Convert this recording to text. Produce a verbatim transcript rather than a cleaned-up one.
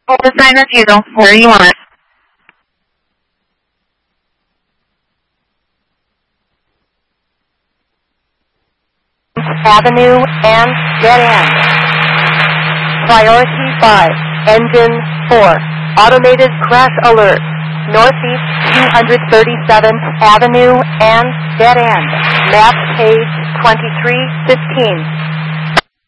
Hold the sign refusal. Where do you want it? Avenue and dead end. Priority five, engine four, automated crash alert. Northeast two hundred thirty-seventh Avenue and dead end. Map page twenty-three fifteen.